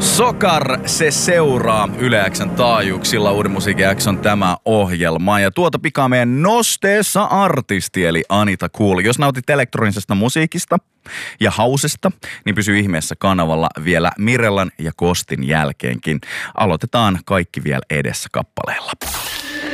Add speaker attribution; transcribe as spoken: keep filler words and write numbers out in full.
Speaker 1: Sokar, se seuraa Yle X:n taajuuksilla. Uuden musiikin X on tämä ohjelma. Ja tuota pikaa meidän nosteessa artisti, eli Anita Cool. Jos nautit elektronisesta musiikista ja hausesta, niin pysy ihmeessä kanavalla vielä Mirellan ja Kostin jälkeenkin. Aloitetaan kaikki vielä edessä kappaleella.